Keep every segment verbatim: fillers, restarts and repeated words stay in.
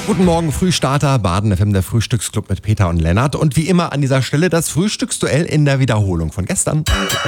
Guten Morgen, Frühstarter, Baden F M, der Frühstücksclub mit Peter und Lennart. Und wie immer an dieser Stelle das Frühstücksduell in der Wiederholung von gestern.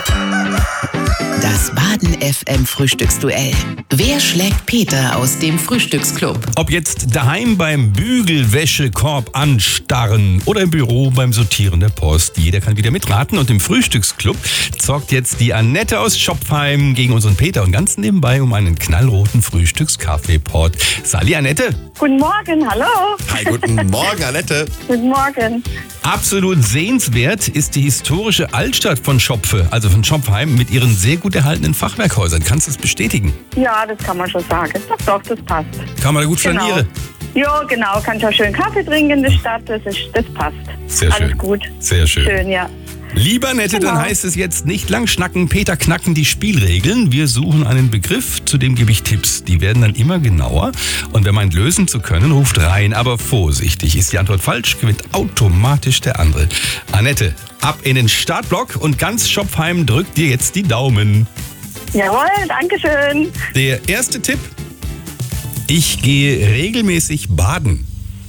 Das Baden F M Frühstücksduell. Wer schlägt Peter aus dem Frühstücksclub? Ob jetzt daheim beim Bügelwäschekorb anstarren oder im Büro beim Sortieren der Post. Jeder kann wieder mitraten. Und im Frühstücksclub zockt jetzt die Annette aus Schopfheim gegen unseren Peter und ganz nebenbei um einen knallroten Frühstückskaffeepot. Sali, Annette. Guten Morgen, hallo. Hi, guten Morgen, Annette. Guten Morgen. Absolut sehenswert ist die historische Altstadt von Schopfe, also von Schopfheim, mit ihren sehr gut erhaltenen Fachwerkhäusern. Kannst du das bestätigen? Ja, das kann man schon sagen. Doch, doch, das passt. Kann man da gut Genau. flanieren? Ja, genau. Kannst auch schön Kaffee trinken in der Stadt. Das, ist, das passt. Sehr Alles schön. gut. Sehr schön. Schön, ja. Lieber Nette, Genau. dann heißt es jetzt nicht lang schnacken, Peter knacken die Spielregeln. Wir suchen einen Begriff, zu dem gebe ich Tipps. Die werden dann immer genauer. Und wer meint, lösen zu können, ruft rein. Aber vorsichtig, ist die Antwort falsch, gewinnt automatisch der andere. Annette, ab in den Startblock und ganz Schopfheim drückt dir jetzt die Daumen. Jawohl, danke schön. Der erste Tipp: Ich gehe regelmäßig baden.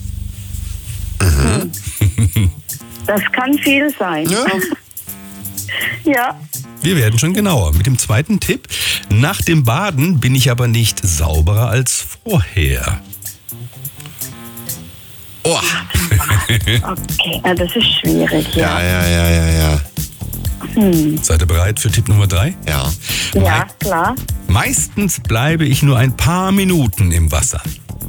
Das kann viel sein. Ja. Ja. Wir werden schon genauer. Mit dem zweiten Tipp: Nach dem Baden bin ich aber nicht sauberer als vorher. Oh. Okay, ja, das ist schwierig. Ja, Ja, ja, ja, ja, ja. Seid ihr bereit für Tipp Nummer drei? Ja. ja, klar. Meistens bleibe ich nur ein paar Minuten im Wasser.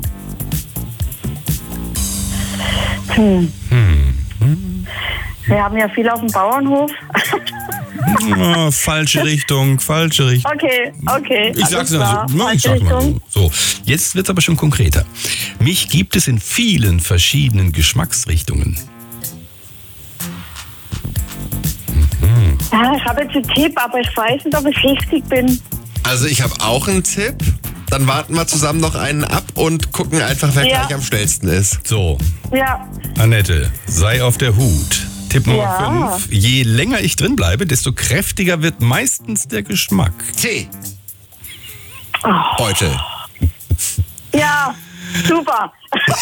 Hm. Wir haben ja viel auf dem Bauernhof. Oh, falsche Richtung, falsche Richtung. Okay, okay. Ich sag's alles mal klar. so. Ich Falsche sag's mal Richtung. so. So, jetzt wird's aber schon konkreter. Mich gibt es in vielen verschiedenen Geschmacksrichtungen. Ja, ich habe jetzt einen Tipp, aber ich weiß nicht, ob ich richtig bin. Also ich habe auch einen Tipp. Dann warten wir zusammen noch einen ab und gucken einfach, wer Ja. gleich am schnellsten ist. So, Ja, Annette, sei auf der Hut. Tipp Nummer Ja. fünf. Je länger ich drin bleibe, desto kräftiger wird meistens der Geschmack. Tee. Heute. ja, super.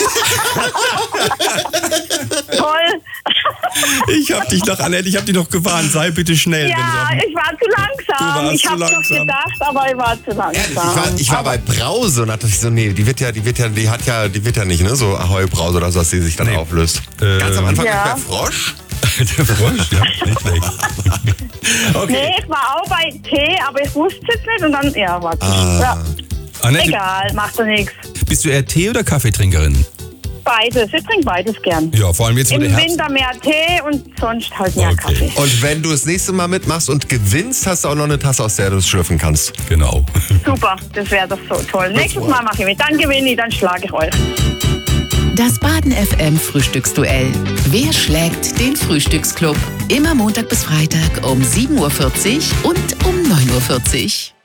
Toll. Ich hab dich noch, Annette, ich hab dich noch gewarnt. Sei bitte schnell. Ja, wenn du ich war zu langsam. Du warst ich zu habe doch langsam. gedacht, aber ich war zu langsam. Ehrlich, ich war, ich war bei Brause und dachte ich so, nee, die wird ja, die wird ja, die hat ja, die wird ja nicht, ne, so Ahoi Brause oder so, dass die sich dann Nee. auflöst. Ähm, Ganz am Anfang Ja. war der Frosch. Der Frosch, ja, nicht schlecht. Okay. Nee, ich war auch bei Tee, aber ich wusste es nicht und dann, ja, warte. Ah. Ja, Annette, egal, macht doch nichts. bist du eher Tee- oder Kaffeetrinkerin? Beides, ich trinke beides gern. Ja, vor allem jetzt, wo Im der Herbst... Winter mehr Tee und sonst halt mehr Okay. Kaffee. Und wenn du das nächste Mal mitmachst und gewinnst, hast du auch noch eine Tasse, aus der du es schlürfen kannst. Genau. Super, das wäre doch so toll. Nächstes Mal mache ich mit. Dann gewinne ich, dann schlage ich euch. Das Baden F M Frühstücksduell. Wer schlägt den Frühstücksclub? Immer Montag bis Freitag um sieben Uhr vierzig und um neun Uhr vierzig.